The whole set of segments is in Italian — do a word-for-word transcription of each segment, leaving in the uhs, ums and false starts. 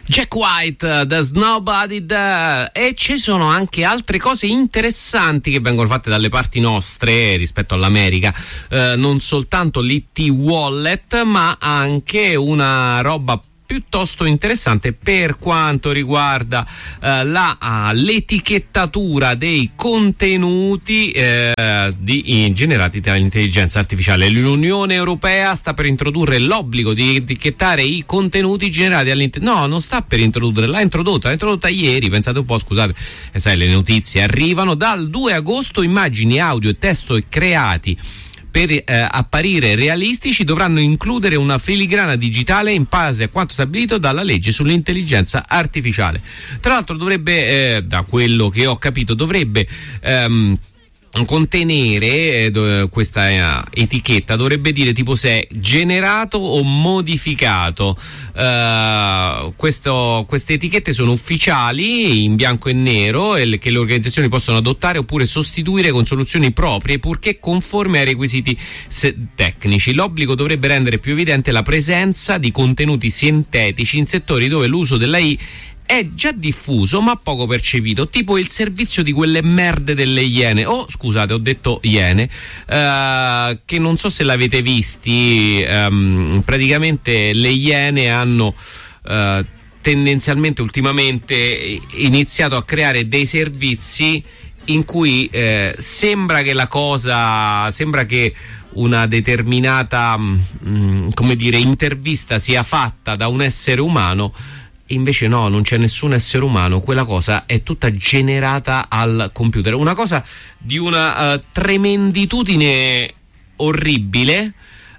Jack White, There's Nobody There. E ci sono anche altre cose interessanti che vengono fatte dalle parti nostre rispetto all'America, eh, non soltanto l'I T Wallet, ma anche una roba piuttosto interessante per quanto riguarda eh, la, uh, l'etichettatura dei contenuti eh, di, generati dall'intelligenza artificiale. L'Unione Europea sta per introdurre l'obbligo di etichettare i contenuti generati dall'intelligenza. No, non sta per introdurre, l'ha introdotta, l'ha introdotta ieri, pensate un po', scusate, eh, sai, le notizie arrivano. Dal due agosto immagini, audio e testo creati per eh, apparire realistici dovranno includere una filigrana digitale in base a quanto stabilito dalla legge sull'intelligenza artificiale. Tra l'altro dovrebbe, eh, da quello che ho capito, dovrebbe ehm, contenere eh, questa eh, etichetta, dovrebbe dire tipo se è generato o modificato. Uh, questo, queste etichette sono ufficiali, in bianco e nero, e le, che le organizzazioni possono adottare oppure sostituire con soluzioni proprie, purché conforme ai requisiti se- tecnici. L'obbligo dovrebbe rendere più evidente la presenza di contenuti sintetici in settori dove l'uso della I è già diffuso ma poco percepito, tipo il servizio di quelle merde delle Iene. Oh, scusate, ho detto Iene, uh, che non so se l'avete visti. Um, praticamente le Iene hanno uh, tendenzialmente ultimamente iniziato a creare dei servizi in cui eh, sembra che la cosa, sembra che una determinata mh, come dire, intervista sia fatta da un essere umano. Invece no, non c'è nessun essere umano, quella cosa è tutta generata al computer. Una cosa di una uh, tremenditudine orribile,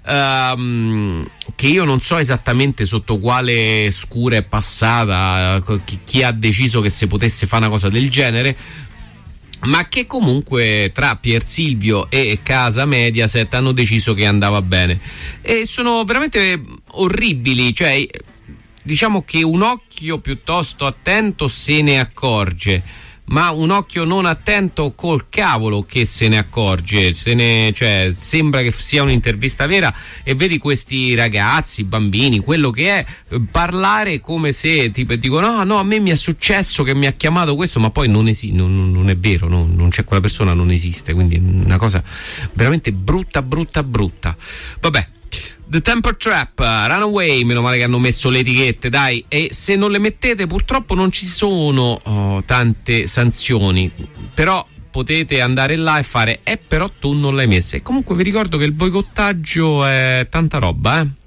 um, che io non so esattamente sotto quale scura è passata, uh, chi, chi ha deciso che si potesse fare una cosa del genere, ma che comunque tra Pier Silvio e Casa Mediaset hanno deciso che andava bene. E sono veramente orribili, cioè diciamo che un occhio piuttosto attento se ne accorge, ma un occhio non attento col cavolo che se ne accorge, se ne, cioè sembra che sia un'intervista vera e vedi questi ragazzi, bambini, quello che è, parlare come se tipo dicono no, no, a me mi è successo che mi ha chiamato questo, ma poi non, esi- non, non è vero, no, non c'è, quella persona non esiste, quindi una cosa veramente brutta, brutta, brutta. Vabbè. The Temper Trap, Runaway, meno male che hanno messo le etichette, dai, e se non le mettete purtroppo non ci sono oh, tante sanzioni, però potete andare là e fare eh però tu non l'hai messa. E comunque vi ricordo che il boicottaggio è tanta roba, eh